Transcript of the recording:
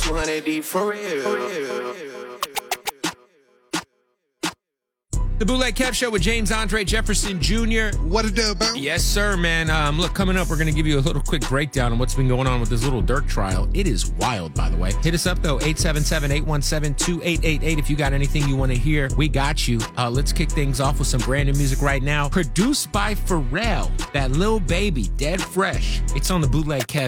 200D for real. The Bootleg Kev Show with James Andre Jefferson Jr. What it do, bro? Yes, sir, man. Look, coming up, we're going to give you a little quick breakdown on what's been going on with this little Dirk trial. It is wild, by the way. Hit us up, though, 877-817-2888. If you got anything you want to hear, we got you. Let's kick things off with some brand new music right now. Produced by Pharrell, that Lil Baby, Dead Fresh. It's on the Bootleg Kev